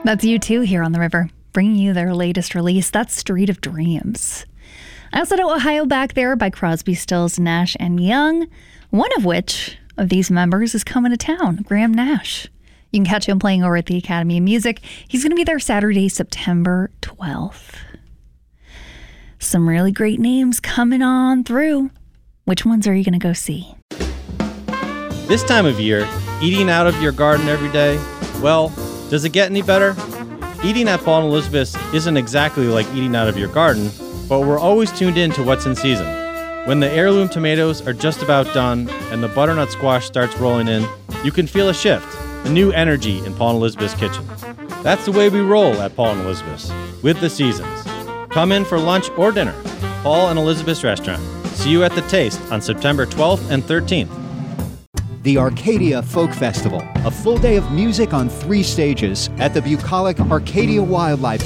That's U2 here on the river, bringing you their latest release. That's Street of Dreams. I also know Ohio Back There by Crosby, Stills, Nash and Young, one of which of these members is coming to town, Graham Nash. You can catch him playing over at the Academy of Music. He's going to be there Saturday, September 12th. Some really great names coming on through. Which ones are you going to go see? This time of year, eating out of your garden every day, well, does it get any better? Eating at Paul and Elizabeth's isn't exactly like eating out of your garden, but we're always tuned in to what's in season. When the heirloom tomatoes are just about done and the butternut squash starts rolling in, you can feel a shift, a new energy in Paul and Elizabeth's kitchen. That's the way we roll at Paul and Elizabeth's, with the seasons. Come in for lunch or dinner. Paul and Elizabeth's Restaurant. See you at the Taste on September 12th and 13th. The Arcadia Folk Festival, a full day of music on 3 stages at the bucolic Arcadia Wildlife